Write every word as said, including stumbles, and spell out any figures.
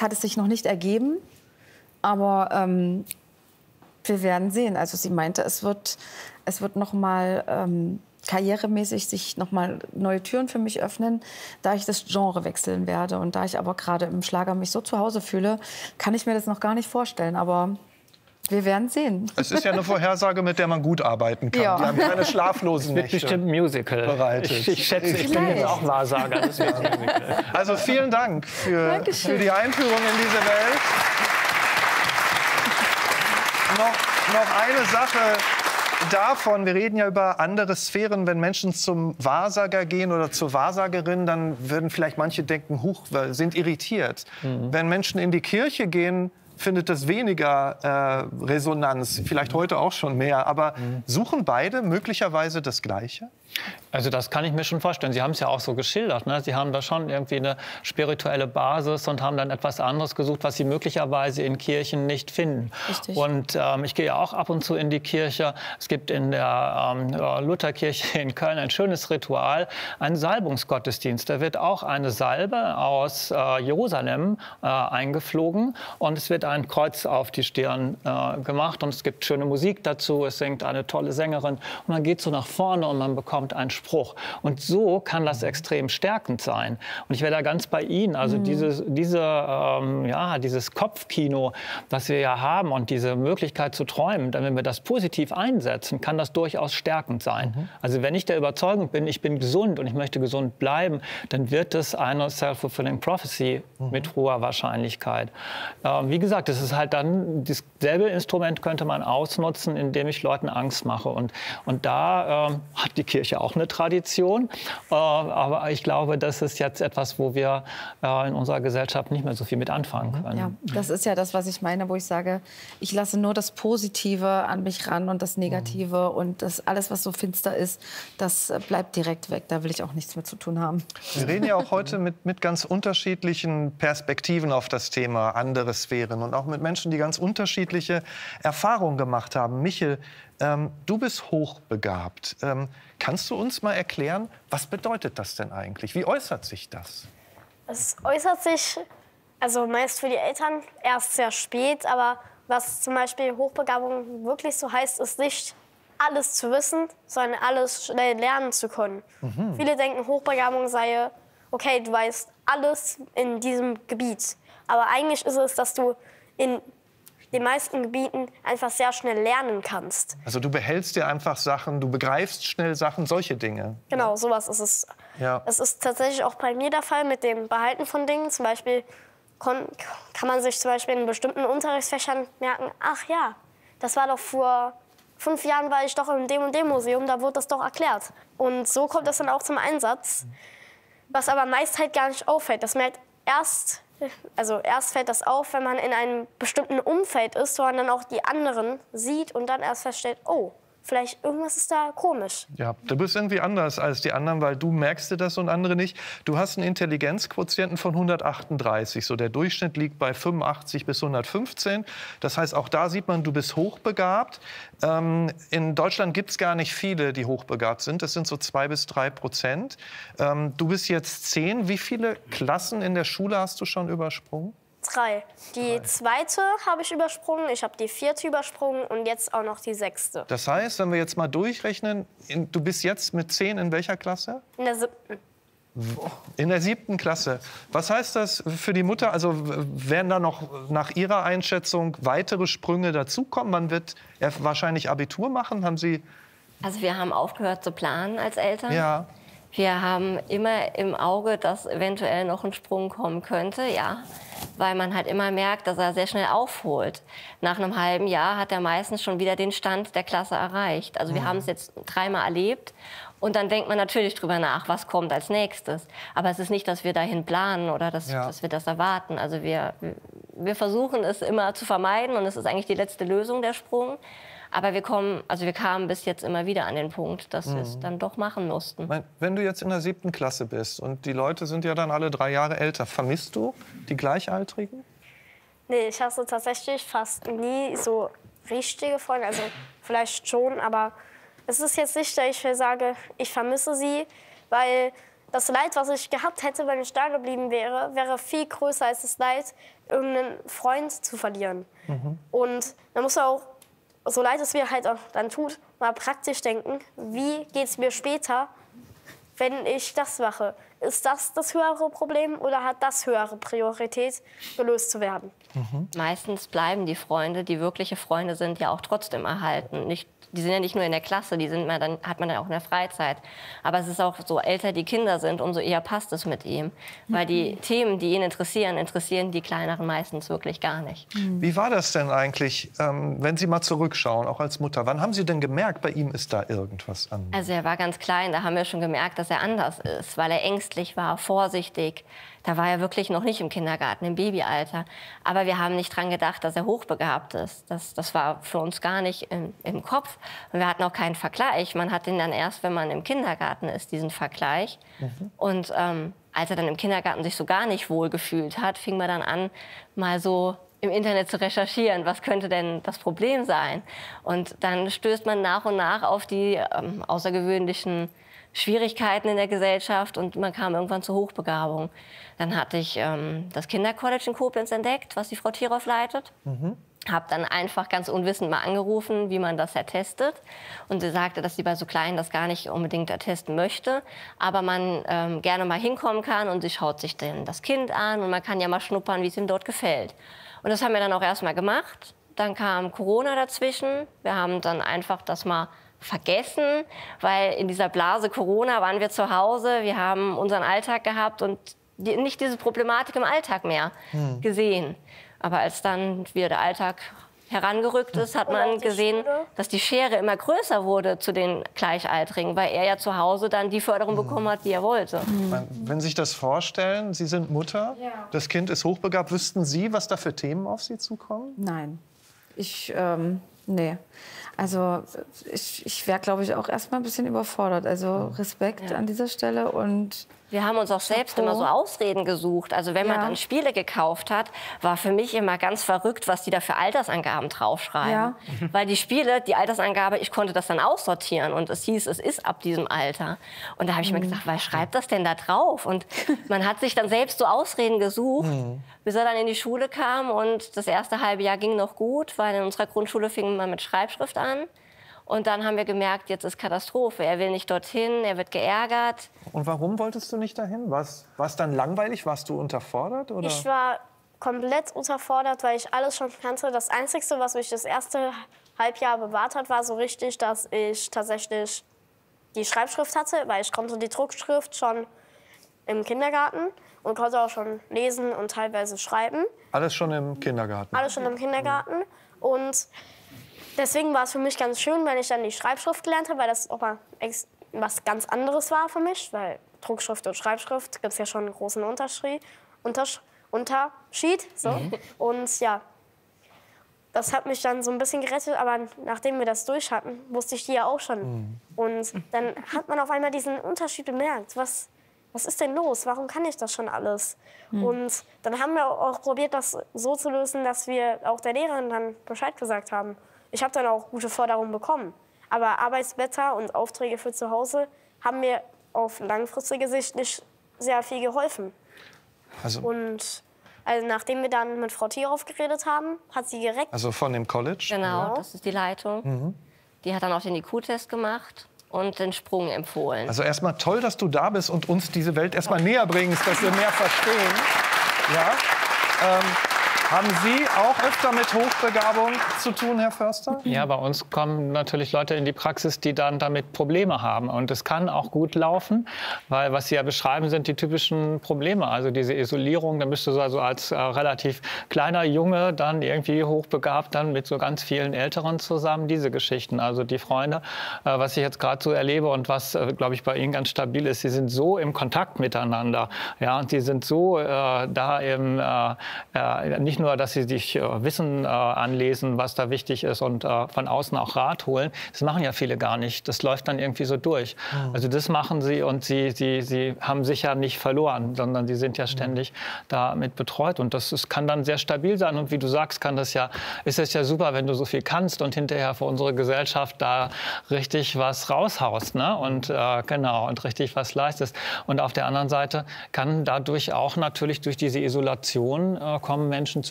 hat es sich noch nicht ergeben. Aber ähm, wir werden sehen. Also sie meinte, es wird, es wird noch mal ähm, karrieremäßig sich noch mal neue Türen für mich öffnen, da ich das Genre wechseln werde. Und da ich aber gerade im Schlager mich so zu Hause fühle, kann ich mir das noch gar nicht vorstellen. Aber wir werden sehen. Es ist ja eine Vorhersage, mit der man gut arbeiten kann. Ja. Die haben keine schlaflosen Nächte bestimmt ein Musical bereitet. Ich, ich schätze, ich bin jetzt auch Wahrsager. Das wird ein Musical. Also vielen Dank für, für die Einführung in diese Welt. Noch, noch eine Sache davon. Wir reden ja über andere Sphären. Wenn Menschen zum Wahrsager gehen oder zur Wahrsagerin, dann würden vielleicht manche denken, huch, wir sind irritiert. Mhm. Wenn Menschen in die Kirche gehen, findet das weniger äh, Resonanz, vielleicht heute auch schon mehr. Aber mhm. suchen beide möglicherweise das Gleiche? Also das kann ich mir schon vorstellen. Sie haben es ja auch so geschildert, ne? Sie haben da schon irgendwie eine spirituelle Basis und haben dann etwas anderes gesucht, was Sie möglicherweise in Kirchen nicht finden. Richtig. Und ähm, ich gehe ja auch ab und zu in die Kirche. Es gibt in der ähm, Lutherkirche in Köln ein schönes Ritual, einen Salbungsgottesdienst. Da wird auch eine Salbe aus äh, Jerusalem äh, eingeflogen und es wird ein Kreuz auf die Stirn äh, gemacht und es gibt schöne Musik dazu. Es singt eine tolle Sängerin und man geht so nach vorne und man bekommt einen Spruch. Und so kann das extrem stärkend sein. Und ich wäre da ganz bei Ihnen. Also mhm. diese, diese, ähm, ja, dieses Kopfkino, das wir ja haben und diese Möglichkeit zu träumen, wenn wir das positiv einsetzen, kann das durchaus stärkend sein. Mhm. Also wenn ich der Überzeugung bin, ich bin gesund und ich möchte gesund bleiben, dann wird es eine self-fulfilling prophecy mhm. mit hoher Wahrscheinlichkeit. Ähm, wie gesagt, das ist halt dann, dasselbe Instrument könnte man ausnutzen, indem ich Leuten Angst mache. Und, und da ähm, hat die Kirche auch eine Tradition, äh, aber ich glaube, das ist jetzt etwas, wo wir äh, in unserer Gesellschaft nicht mehr so viel mit anfangen können. Ja, das ist ja das, was ich meine, wo ich sage, ich lasse nur das Positive an mich ran und das Negative mhm. und das alles, was so finster ist, das bleibt direkt weg. Da will ich auch nichts mehr zu tun haben. Wir reden ja auch heute mit, mit ganz unterschiedlichen Perspektiven auf das Thema andere Sphären und auch mit Menschen, die ganz unterschiedliche Erfahrungen gemacht haben. Michel, ähm, du bist hochbegabt. Ähm, kannst du uns mal erklären, was bedeutet das denn eigentlich? Wie äußert sich das? Es äußert sich, also meist für die Eltern, erst sehr spät. Aber was zum Beispiel Hochbegabung wirklich so heißt, ist nicht alles zu wissen, sondern alles schnell lernen zu können. Mhm. Viele denken, Hochbegabung sei, okay, du weißt alles in diesem Gebiet. Aber eigentlich ist es, dass du in den meisten Gebieten einfach sehr schnell lernen kannst. Also du behältst dir einfach Sachen, du begreifst schnell Sachen, solche Dinge. Genau, sowas ist es. Ja. Das ist tatsächlich auch bei mir der Fall mit dem Behalten von Dingen. Zum Beispiel kann man sich zum Beispiel in bestimmten Unterrichtsfächern merken, ach ja, das war doch vor fünf Jahren, war ich doch in dem und dem Museum, da wurde das doch erklärt. Und so kommt das dann auch zum Einsatz. Was aber meist halt gar nicht auffällt. Das merkt erst... Also erst fällt das auf, wenn man in einem bestimmten Umfeld ist, wo man dann auch die anderen sieht und dann erst feststellt, oh, vielleicht irgendwas ist da komisch. Ja, du bist irgendwie anders als die anderen, weil du merkst dir das und andere nicht. Du hast einen Intelligenzquotienten von hundertachtunddreißig. So der Durchschnitt liegt bei fünfundachtzig bis hundertfünfzehn. Das heißt, auch da sieht man, du bist hochbegabt. Ähm, in Deutschland gibt es gar nicht viele, die hochbegabt sind. Das sind so zwei bis drei Prozent. Ähm, du bist jetzt zehn. Wie viele Klassen in der Schule hast du schon übersprungen? Drei. Die Drei. zweite habe ich übersprungen, ich habe die vierte übersprungen und jetzt auch noch die sechste. Das heißt, wenn wir jetzt mal durchrechnen, in, du bist jetzt mit zehn in welcher Klasse? In der siebten. In der siebten Klasse. Was heißt das für die Mutter? Also werden da noch nach Ihrer Einschätzung weitere Sprünge dazukommen? Man wird wahrscheinlich Abitur machen. Haben Sie? Also wir haben aufgehört zu planen als Eltern. Ja. Wir haben immer im Auge, dass eventuell noch ein Sprung kommen könnte, ja, weil man halt immer merkt, dass er sehr schnell aufholt. Nach einem halben Jahr hat er meistens schon wieder den Stand der Klasse erreicht. Also wir mhm. haben es jetzt dreimal erlebt und dann denkt man natürlich drüber nach, was kommt als nächstes. Aber es ist nicht, dass wir dahin planen oder dass, ja. dass wir das erwarten. Also wir, wir versuchen es immer zu vermeiden und es ist eigentlich die letzte Lösung, der Sprung. Aber wir, kommen, also wir kamen bis jetzt immer wieder an den Punkt, dass mhm. wir es dann doch machen mussten. Wenn du jetzt in der siebten Klasse bist und die Leute sind ja dann alle drei Jahre älter, vermisst du die Gleichaltrigen? Nee, ich hatte tatsächlich fast nie so richtige Freunde. Also vielleicht schon, aber es ist jetzt nicht, dass ich sage, ich vermisse sie, weil das Leid, was ich gehabt hätte, wenn ich da geblieben wäre, wäre viel größer als das Leid, irgendeinen Freund zu verlieren. Mhm. Und man muss auch, so leid es mir halt auch dann tut, mal praktisch denken, wie geht es mir später, wenn ich das mache? Ist das das höhere Problem oder hat das höhere Priorität, gelöst zu werden? Mhm. Meistens bleiben die Freunde, die wirkliche Freunde sind, ja auch trotzdem erhalten. Nicht, die sind ja nicht nur in der Klasse, die sind man dann, hat man dann auch in der Freizeit. Aber es ist auch so, älter die Kinder sind, umso eher passt es mit ihm. Mhm. Weil die Themen, die ihn interessieren, interessieren die Kleineren meistens wirklich gar nicht. Mhm. Wie war das denn eigentlich, ähm, wenn Sie mal zurückschauen, auch als Mutter? Wann haben Sie denn gemerkt, bei ihm ist da irgendwas anders? Also er war ganz klein, da haben wir schon gemerkt, dass er anders ist, weil er ängstlich war, vorsichtig. Da war er wirklich noch nicht im Kindergarten, im Babyalter. Aber wir haben nicht dran gedacht, dass er hochbegabt ist. Das, das war für uns gar nicht im, im Kopf. Und wir hatten auch keinen Vergleich. Man hat den dann erst, wenn man im Kindergarten ist, diesen Vergleich. Mhm. Und ähm, als er dann im Kindergarten sich so gar nicht wohl gefühlt hat, fing man dann an, mal so im Internet zu recherchieren, was könnte denn das Problem sein. Und dann stößt man nach und nach auf die ähm, außergewöhnlichen Schwierigkeiten in der Gesellschaft und man kam irgendwann zur Hochbegabung. Dann hatte ich ähm, das Kindercollege in Koblenz entdeckt, was die Frau Thiroff leitet. Mhm. Habe dann einfach ganz unwissend mal angerufen, wie man das ertestet. Und sie sagte, dass sie bei so Kleinen das gar nicht unbedingt ertesten möchte, aber man ähm, gerne mal hinkommen kann und sie schaut sich dann das Kind an und man kann ja mal schnuppern, wie es ihm dort gefällt. Und das haben wir dann auch erst mal gemacht. Dann kam Corona dazwischen. Wir haben dann einfach das mal vergessen, weil in dieser Blase Corona waren wir zu Hause, wir haben unseren Alltag gehabt und die, nicht diese Problematik im Alltag mehr hm. gesehen. Aber als dann wieder der Alltag herangerückt ist, hat man gesehen, dass die Schere immer größer wurde zu den Gleichaltrigen, weil er ja zu Hause dann die Förderung hm. bekommen hat, die er wollte. Hm. Wenn Sie sich das vorstellen, Sie sind Mutter, ja. das Kind ist hochbegabt, wüssten Sie, was da für Themen auf Sie zukommen? Nein, ich, ähm, nee. Also ich, ich wäre, glaube ich, auch erst mal ein bisschen überfordert. Also Respekt ja. an dieser Stelle und wir haben uns auch selbst immer so Ausreden gesucht. Also wenn man ja. dann Spiele gekauft hat, war für mich immer ganz verrückt, was die da für Altersangaben draufschreiben. Ja. Weil die Spiele, die Altersangabe, ich konnte das dann aussortieren und es hieß, es ist ab diesem Alter. Und da habe ich mhm. mir gedacht, wer schreibt das denn da drauf? Und man hat sich dann selbst so Ausreden gesucht, mhm. bis er dann in die Schule kam und das erste halbe Jahr ging noch gut, weil in unserer Grundschule fing man mit Schreibschrift an. Und dann haben wir gemerkt, jetzt ist Katastrophe. Er will nicht dorthin, er wird geärgert. Und warum wolltest du nicht dahin? War es dann langweilig? Warst du unterfordert? Oder? Ich war komplett unterfordert, weil ich alles schon kannte. Das Einzige, was mich das erste Halbjahr bewahrt hat, war so richtig, dass ich tatsächlich die Schreibschrift hatte, weil ich konnte die Druckschrift schon im Kindergarten und konnte auch schon lesen und teilweise schreiben. Alles schon im Kindergarten? Alles schon im Kindergarten. Und deswegen war es für mich ganz schön, wenn ich dann die Schreibschrift gelernt habe, weil das auch mal was ganz anderes war für mich. Weil Druckschrift und Schreibschrift gibt es ja schon einen großen Unterschied. Untersch Unterschied so. Mhm. Und ja, das hat mich dann so ein bisschen gerettet. Aber nachdem wir das durch hatten, wusste ich die ja auch schon. Mhm. Und dann hat man auf einmal diesen Unterschied bemerkt. Was, was ist denn los? Warum kann ich das schon alles? Mhm. Und dann haben wir auch probiert, das so zu lösen, dass wir auch der Lehrerin dann Bescheid gesagt haben. Ich habe dann auch gute Förderung bekommen. Aber Arbeitsblätter und Aufträge für zu Hause haben mir auf langfristige Sicht nicht sehr viel geholfen. Also und also nachdem wir dann mit Frau Thiroff geredet haben, hat sie direkt... Also von dem College? Genau, ja. Das ist die Leitung. Mhm. Die hat dann auch den I Q-Test gemacht und den Sprung empfohlen. Also erstmal toll, dass du da bist und uns diese Welt erstmal näher bringst, dass wir mehr verstehen. Ja. Ähm, Haben Sie auch öfter mit Hochbegabung zu tun, Herr Förster? Ja, bei uns kommen natürlich Leute in die Praxis, die dann damit Probleme haben. Und es kann auch gut laufen, weil was Sie ja beschreiben, sind die typischen Probleme. Also diese Isolierung, da müsste so also als äh, relativ kleiner Junge dann irgendwie hochbegabt dann mit so ganz vielen Älteren zusammen, diese Geschichten. Also die Freunde, äh, was ich jetzt gerade so erlebe und was, äh, glaube ich, bei Ihnen ganz stabil ist, sie sind so im Kontakt miteinander. Ja, und sie sind so äh, da im, äh, äh, nicht nur, dass sie sich äh, Wissen äh, anlesen, was da wichtig ist und äh, von außen auch Rat holen. Das machen ja viele gar nicht. Das läuft dann irgendwie so durch. Mhm. Also das machen sie und sie, sie, sie haben sich ja nicht verloren, sondern sie sind ja ständig mhm. damit betreut. Und das ist, kann dann sehr stabil sein. Und wie du sagst, kann das ja, ist es ja super, wenn du so viel kannst und hinterher für unsere Gesellschaft da richtig was raushaust, ne? Und äh, genau, und richtig was leistest. Und auf der anderen Seite kann dadurch auch natürlich durch diese Isolation äh, kommen Menschen zu